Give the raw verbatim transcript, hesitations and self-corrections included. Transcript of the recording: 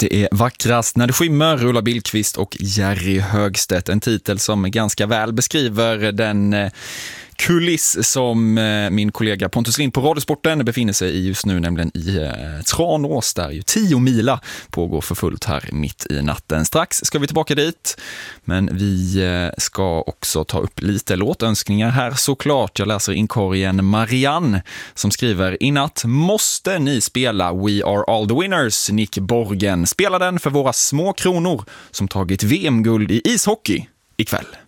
Det är vackrast när det skymmer, Ulla Billqvist och Jerry Högstedt. En titel som ganska väl beskriver den kuliss som min kollega Pontus Lind på Radiosporten befinner sig i just nu, nämligen i Tranås, där ju tio mila pågår för fullt här mitt i natten. Strax ska vi tillbaka dit, men vi ska också ta upp lite låtönskningar här såklart. Jag läser inkorgen Marianne som skriver: i natt måste ni spela We Are All The Winners, Nick Borgen. Spela den för våra små kronor som tagit V M-guld i ishockey ikväll.